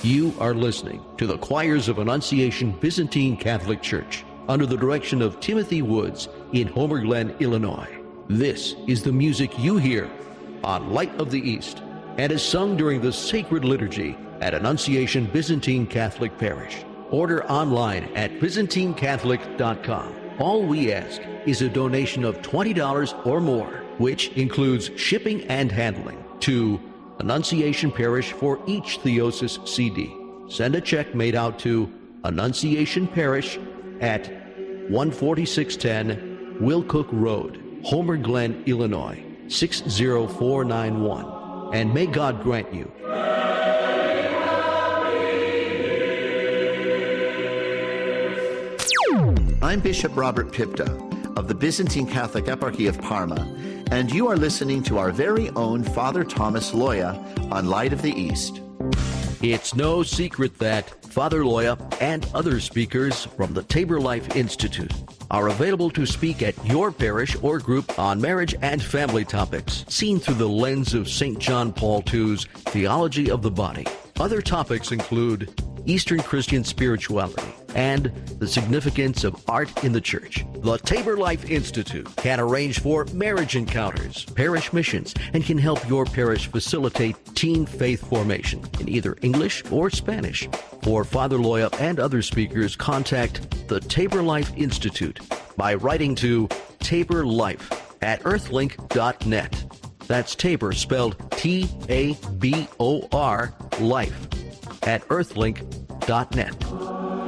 You are listening to the Choirs of Annunciation Byzantine Catholic Church under the direction of Timothy Woods in Homer Glen, Illinois. This is the music you hear on Light of the East and is sung during the sacred liturgy at Annunciation Byzantine Catholic Parish. Order online at ByzantineCatholic.com. All we ask is a donation of $20 or more, which includes shipping and handling to Annunciation Parish for each Theosis CD. Send a check made out to Annunciation Parish at 14610 Wilcook Road, Homer Glen, Illinois, 60491. And may God grant you. I'm Bishop Robert Pipta of the Byzantine Catholic Eparchy of Parma, and you are listening to our very own Father Thomas Loya on Light of the East. It's no secret that Father Loya and other speakers from the Tabor Life Institute are available to speak at your parish or group on marriage and family topics, seen through the lens of St. John Paul II's Theology of the Body. Other topics include Eastern Christian spirituality and the significance of art in the church. The Tabor Life Institute can arrange for marriage encounters, parish missions, and can help your parish facilitate teen faith formation in either English or Spanish. For Father Loya and other speakers, contact the Tabor Life Institute by writing to Tabor Life at earthlink.net. That's Tabor spelled Tabor, life at earthlink.net.